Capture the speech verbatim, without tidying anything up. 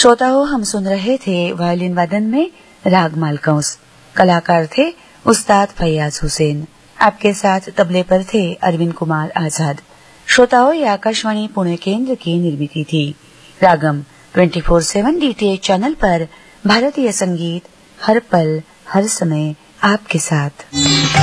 श्रोताओं, हम सुन रहे थे वायलिन वादन में राग मालकौंस। कलाकार थे उस्ताद फैयाज हुसैन। आपके साथ तबले पर थे अरविंद कुमार आजाद। श्रोताओं, ये आकाशवाणी पुणे केंद्र की निर्मित थी। रागम twenty four seven DTH channel पर भारतीय संगीत हर पल हर समय आपके साथ।